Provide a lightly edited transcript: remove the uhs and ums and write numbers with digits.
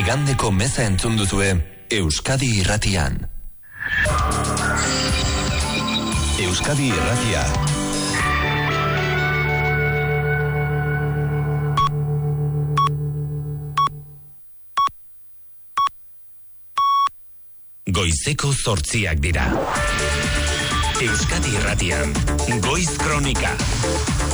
Igandeko meza entzun duzue Euskadi Irratian. Euskadi Irratia. Goizeko 8:00 dira. Euskadi Irratian, Goiz Kronika.